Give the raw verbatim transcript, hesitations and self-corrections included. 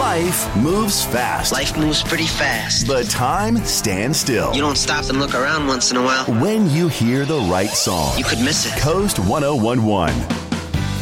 Life moves fast. Life moves pretty fast. But time stands still. You don't stop and look around once in a while. When you hear the right song. You could miss it. Coast one oh one one.